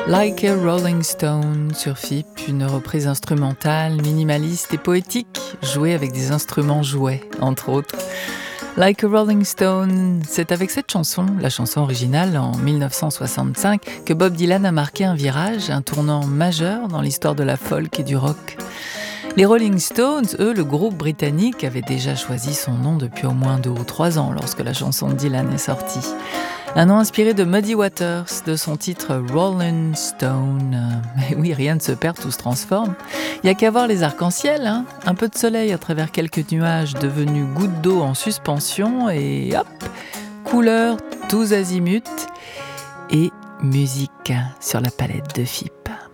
Like a Rolling Stone sur FIP, une reprise instrumentale, minimaliste et poétique, jouée avec des instruments jouets, entre autres. Like a Rolling Stone, c'est avec cette chanson, la chanson originale en 1965, que Bob Dylan a marqué un virage, un tournant majeur dans l'histoire de la folk et du rock. Les Rolling Stones, eux, le groupe britannique, avaient déjà choisi son nom depuis au moins 2 ou 3 ans lorsque la chanson de Dylan est sortie. Un nom inspiré de Muddy Waters, de son titre Rolling Stone. Mais oui, rien ne se perd, tout se transforme. Il n'y a qu'à voir les arcs-en-ciel, hein. Un peu de soleil à travers quelques nuages devenus gouttes d'eau en suspension et hop, couleurs tous azimuts et musique sur la palette de FIP.